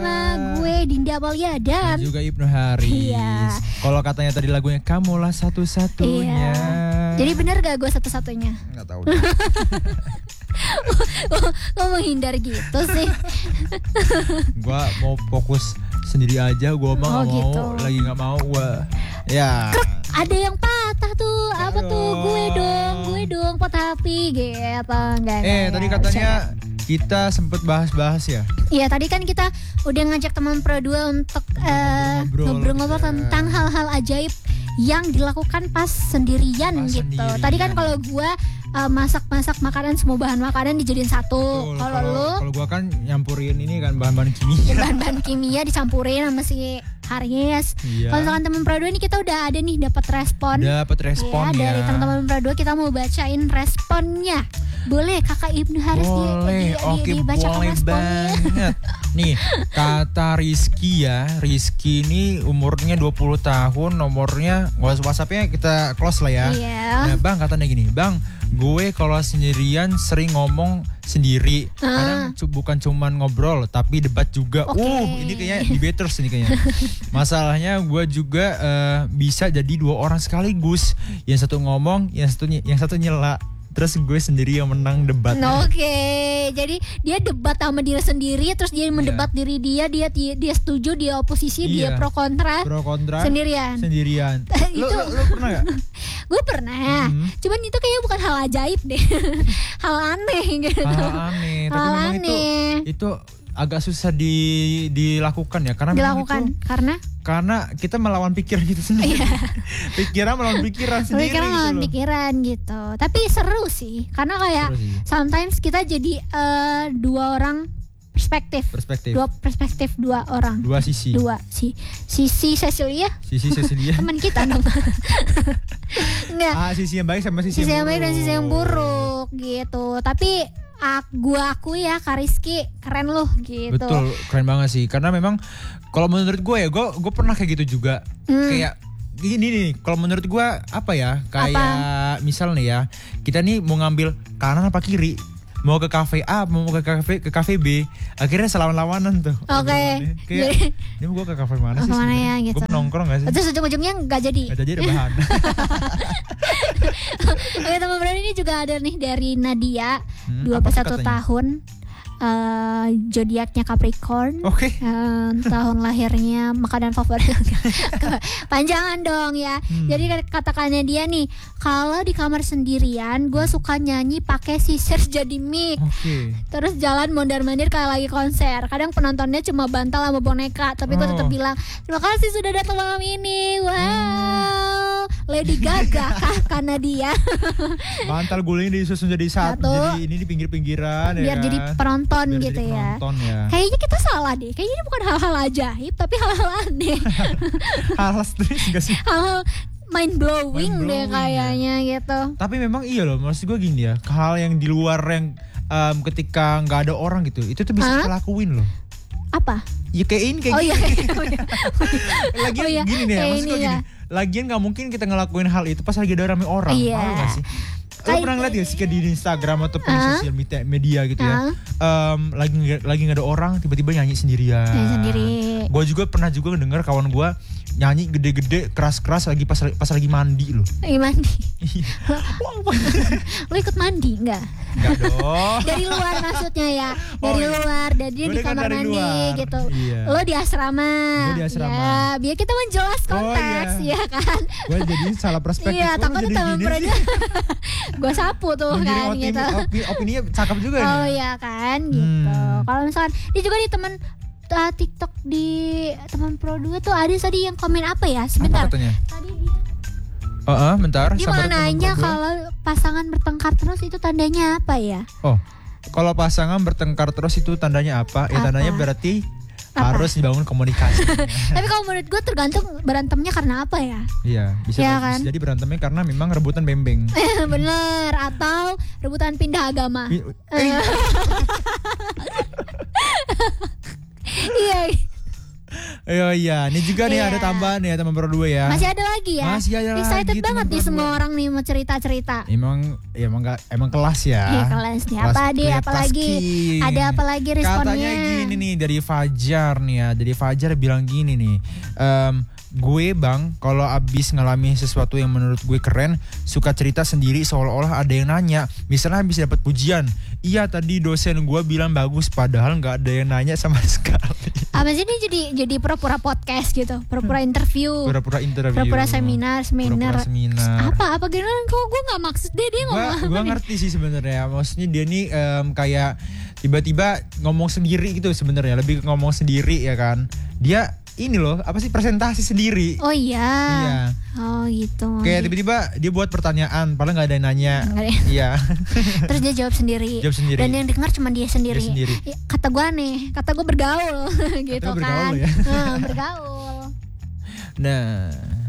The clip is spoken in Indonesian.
sama gue Dinda Amalia dan juga Ibnu Haris. Iya. Kalau katanya tadi lagunya Kamulah Satu-Satunya. Iya. Jadi benar gak gue satu-satunya? Nggak tahu. Lo menghindar gitu sih. Gue mau fokus sendiri aja. Gue mah nggak gitu. mau. Lagi nggak mau. Gua ya. Ada yang patah tuh. Apa tuh? Gue dong patah hati gitu. Enggak. Tadi katanya kita sempet bahas-bahas ya. Iya, tadi kan kita udah ngajak teman Pro 2 untuk ngobrol-ngobrol tentang hal-hal ajaib yang dilakukan pas sendirian gitu. Tadi kan kalau gue masak-masak makanan, semua bahan makanan dijadiin satu. Kalau gue kan nyampurin ini kan bahan-bahan kimia. Bahan-bahan kimia dicampurin sama si Haris. Iya. Kalau misalkan teman Pro 2 ini kita udah ada nih dapat respon. Dapat respon ya. Dari teman-teman Pro 2 kita mau bacain responnya. Boleh Kakak Ibnu Haris dibacakan responnya. Banget. Nih, kata Rizky ya. Rizky ini umurnya 20 tahun, nomornya WhatsApp-nya kita close lah ya. Iya. Nah, Bang katanya gini, Bang, gue kalau sendirian sering ngomong sendiri. Kadang bukan cuman ngobrol tapi debat juga. Ini kayaknya debaters ini kayaknya. Masalahnya gue juga bisa jadi dua orang sekaligus. Yang satu ngomong, yang satu nyela. Terus gue sendiri yang menang debat. Jadi dia debat sama diri sendiri, terus dia mendebat diri dia setuju, dia oposisi, dia pro kontra sendirian. Lu pernah gak? Gue pernah. Cuman itu kayaknya bukan hal ajaib deh. Hal aneh gitu. Tapi memang itu agak susah dilakukan ya, karena kita melawan pikiran kita sendiri. Pikiran melawan pikiran sendiri. Pikiran gitu. Tapi seru sih, karena kayak sometimes kita jadi dua orang perspektif. Dua perspektif, dua orang. Dua sisi. Sisi Cecilia. Teman kita dong. Enggak. Sisi yang baik sama sisi yang buruk. Baik dan sisi yang buruk gitu. Tapi gua akui ya, Kak Rizky keren loh gitu. Betul, keren banget sih. Karena memang kalau menurut gue ya, gue pernah kayak gitu juga. Kayak gini nih, kalau menurut gue kayak misal nih ya, kita nih mau ngambil kanan apa kiri, mau ke kafe A, mau ke kafe B, akhirnya lawan-lawanan tuh. Kayak ini gue ke kafe mana sih? Mana ya gitu. Gue nongkrong gak sih? Terus ujung-ujungnya gak jadi bahan. Oke, teman Bro ini juga ada nih dari Nadia, 21 tahun. Zodiaknya Capricorn. Tahun lahirnya makanan favorit. Panjangan dong ya. Jadi katakannya dia nih, kalau di kamar sendirian gue suka nyanyi pakai sisir jadi mic. Terus jalan mondar-mandir kayak lagi konser. Kadang penontonnya cuma bantal sama boneka, tapi gue tetap bilang terima kasih sudah datang malam ini. Wow, Lady Gaga kah Nadia? Bantal guling disusun jadi satu. Jadi ini di pinggir-pinggiran biar jadi penonton gitu ya. Kayaknya kita salah deh. Kayaknya ini bukan hal-hal ajaib, tapi hal-hal aneh. Hal-hal stres gak sih? Hal-hal mind blowing deh kayaknya gitu. Tapi memang iya loh, maksud gue gini ya, hal yang di luar yang ketika nggak ada orang gitu, itu tuh bisa kita lakuin loh. Apa? Ya kayak ini kayak gini. Lagian gini nih, maksud gue gini. Lagian nggak mungkin kita ngelakuin hal itu pas lagi ada rame orang. Malu gak sih? Lo pernah ngeliat ya sih di Instagram ataupun di sosial media gitu ya, lagi nggak ada orang tiba-tiba nyanyi sendirian. Gue juga pernah denger kawan gue nyanyi gede-gede keras-keras lagi pas lagi mandi loh. Lagi mandi. Lo ikut mandi nggak? Nggak dong. Dari luar maksudnya ya. Dari luar, dan dia di kamar mandi luar. Gitu. Lo di asrama. Ya, biar kita menjelas konteks ya kan. Gue jadi salah perspektif. Iya, takutnya teman peranya. Gue sapu tuh kan gitu. Opininya cakep juga nih. Oh iya kan gitu. Kalau misalkan dia juga di teman TikTok di teman Pro 2 tuh ada tadi yang komen apa ya? Sebentar. Apa katanya? Tadi bentar. Dia mau nanya kalau pasangan bertengkar terus itu tandanya apa ya? Kalau pasangan bertengkar terus itu tandanya apa? Ya tandanya berarti harus dibangun komunikasi. Tapi kalau menurut gue tergantung berantemnya karena apa ya? Iya, bisa kan? Jadi berantemnya karena memang rebutan bembeng. Bener, atau rebutan pindah agama. Iya. Iya, ini juga nih ada tambahan ya teman berdua ya. Masih ada lagi ya. Masih ada Excited lagi, banget nih semua orang nih mau cerita-cerita. Emang kelas ya. Iya kelas nih. Apa deh? Apalagi? Ada apa lagi responnya? Katanya gini nih dari Fajar nih ya. Dari Fajar bilang gini nih. Gue bang, kalau abis ngalamin sesuatu yang menurut gue keren, suka cerita sendiri seolah-olah ada yang nanya. Misalnya habis dapat pujian, iya tadi dosen gue bilang bagus, padahal nggak ada yang nanya sama sekali. Apa sih ini jadi pura-pura podcast gitu, pura-pura interview, pura-pura seminar. Apa gimana? Kok gue nggak maksud dia ngomong. Gue ngerti sih sebenarnya, maksudnya dia nih kayak tiba-tiba ngomong sendiri gitu sebenarnya, lebih ngomong sendiri ya kan. Dia ini loh, apa sih presentasi sendiri. Oh iya. Iya. Oh gitu. Kayak tiba-tiba dia buat pertanyaan, padahal nggak ada yang nanya. Iya. Terus dia jawab sendiri. Dan yang dengar cuma dia sendiri. Kata gue aneh, kata gue bergaul gitu kan. Bergaul ya. Bergaul. Nah.